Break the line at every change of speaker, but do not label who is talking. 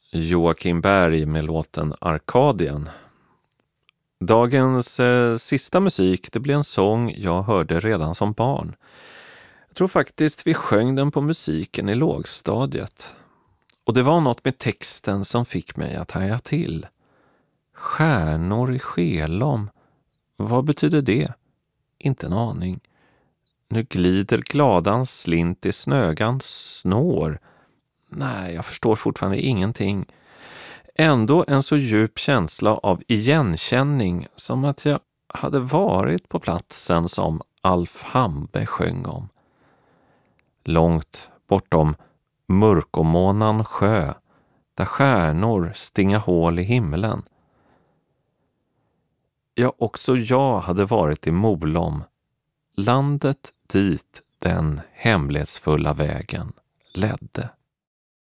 Joakim Berg med låten Arkadien. Dagens sista musik, det blir en sång jag hörde redan som barn. Jag tror faktiskt vi sjöng den på musiken i lågstadiet. Och det var något med texten som fick mig att haja till. Stjärnor i skelom. Vad betyder det? Inte en aning. Nu glider gladans slint i snögans snår. Nej, jag förstår fortfarande ingenting. Ändå en så djup känsla av igenkänning, som att jag hade varit på platsen som Alf Hambe sjöng om. Långt bortom mörkomånan sjö, där stjärnor stinga hål i himlen. Ja, också jag hade varit i Molom, landet dit den hemlighetsfulla vägen ledde.